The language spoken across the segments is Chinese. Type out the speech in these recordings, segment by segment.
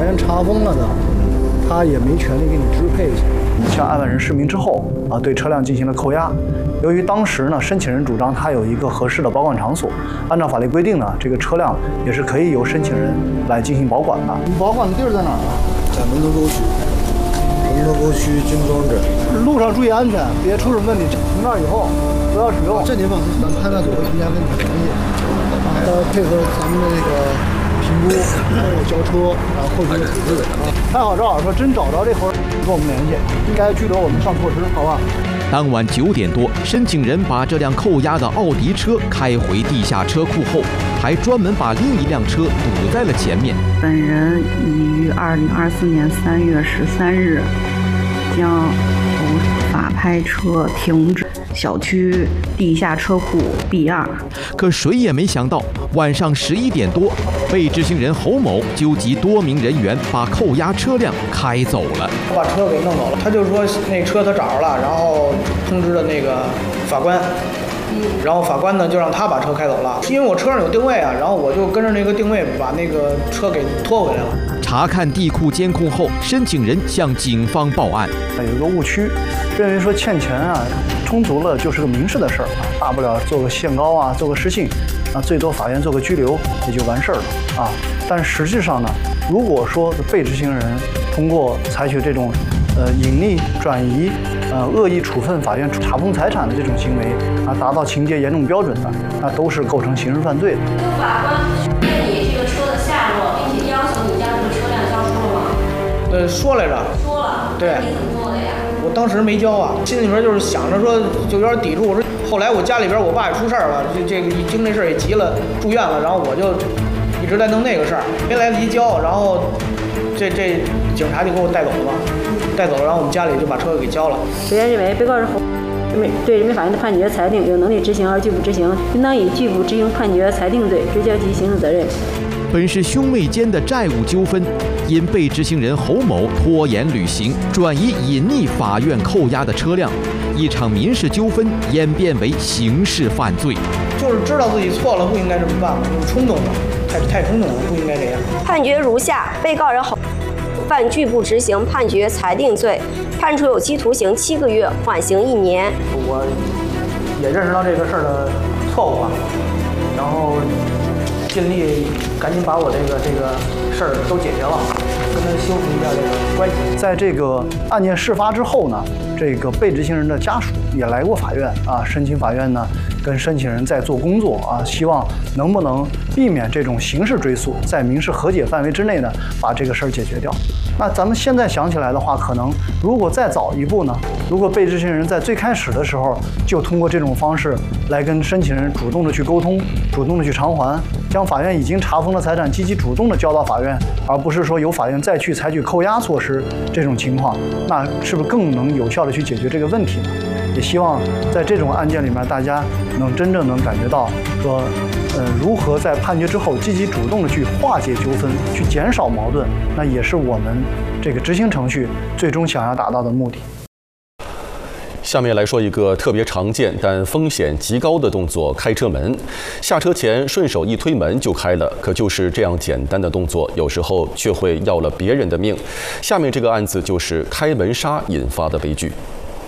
然查封了的，他也没权利给你支配去。 向案外人示明之后对车辆进行了扣押。由于当时呢，申请人主张他有一个合适的保管场所，按照法律规定呢，这个车辆也是可以由申请人来进行保管的。 你保管的地儿在哪儿啊？ 在门头沟区，门头沟区金庄镇。 路上注意安全，别出什么问题。停那儿以后不要使用。这您放心，咱们派出所会提前跟你联系，他配合咱们的这个评估，还有交车，然后后续的处置拍好照，说真找着这活跟我们联系，应该拘留我们上措施，好吧？ 当晚9点多，申请人把这辆扣押的奥迪车开回地下车库后，还专门把另一辆车堵在了前面。 本人已于2024年3月13日将法拍车停止小区地下车库 B2。 可谁也没想到，晚上11点多，被执行人侯某纠集多名人员把扣押车辆开走了。 他把车给弄走了，他就说那车他找着了，然后通知了那个法官，然后法官呢就让他把车开走了，因为我车上有定位啊，然后我就跟着那个定位把那个车给拖回来了。 查看地库监控后，申请人向警方报案。 有一个误区，认为说欠钱充足了就是个民事的事儿大不了做个限高做个失信，最多法院做个拘留也就完事儿了但实际上呢，如果说被执行人通过采取这种隐匿、转移、恶意处分法院查封财产的这种行为达到情节严重标准的，那都是构成刑事犯罪的。 法官询问你这个车的下落，并且要求你将这个车辆交出了吗？ 说来着。说了。对。 你怎么做的呀？ 我当时没交心里面就是想着说，就有点抵触。我说，后来我家里边我爸也出事儿了，这个一经这事儿也急了，住院了，然后我就一直在弄那个事儿，没来得及交，然后这警察就给我带走了嘛，然后我们家里就把车给交了。 本院认为，被告人对人民法院的判决裁定有能力执行而拒不执行，应当以拒不执行判决裁定罪追究其刑事责任。 本是兄妹间的债务纠纷，因被执行人侯某拖延履行、转移隐匿法院扣押的车辆，一场民事纠纷演变为刑事犯罪。 就是知道自己错了，不应该这么办嘛，冲动了，太冲动了，不应该这样。 判决如下：被告人侯犯拒不执行判决裁定罪，判处有期徒刑7个月，缓刑1年。 我也认识到这个事儿的错误然后尽力赶紧把我这个事儿都解决了，跟他修复一下这个关系。 在这个案件事发之后呢，这个被执行人的家属也来过法院申请法院呢跟申请人在做工作希望能不能避免这种刑事追诉，在民事和解范围之内呢把这个事儿解决掉。那咱们现在想起来的话，可能如果再早一步呢，如果被执行人在最开始的时候就通过这种方式来跟申请人主动的去沟通，主动的去偿还，将法院已经查封的财产积极主动的交到法院，而不是说由法院再去采取扣押措施这种情况，那是不是更能有效的去解决这个问题呢？也希望在这种案件里面，大家能真正能感觉到说，如何在判决之后积极主动的去化解纠纷，去减少矛盾，那也是我们这个执行程序最终想要达到的目的。 下面来说一个特别常见但风险极高的动作——开车门。下车前顺手一推门就开了，可就是这样简单的动作，有时候却会要了别人的命。下面这个案子就是开门杀引发的悲剧。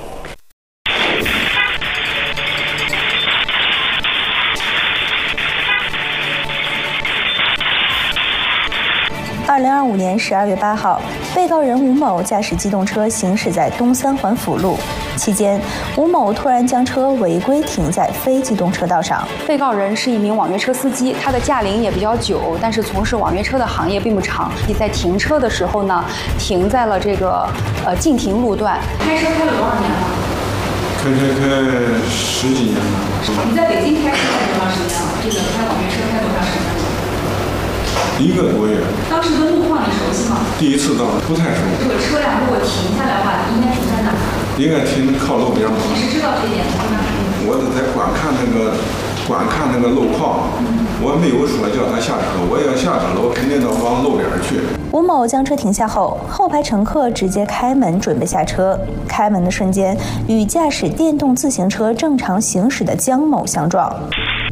2025年12月8号，被告人吴某驾驶机动车行驶在东三环辅路，期间，吴某突然将车违规停在非机动车道上。 被告人是一名网约车司机，他的驾龄也比较久，但是从事网约车的行业并不长。在停车的时候呢，停在了这个禁停路段。 开车开了多少年了？ 开10几年了。 你在北京开车开多长时间了？这个开网约车开多长时间了 ？1个多月。 当时的路况你熟悉吗？ 第一次到，不太熟。 这个车辆如果停下来的话，应该停在哪？ 应该停靠路边。 你是知道这一点的吗？ 我只在观看那个路况，我没有说叫他下车，我要下车了，我肯定要往路边去。 吴某将车停下后，后排乘客直接开门准备下车。开门的瞬间，与驾驶电动自行车正常行驶的江某相撞。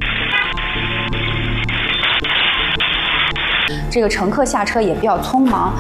这个乘客下车也比较匆忙。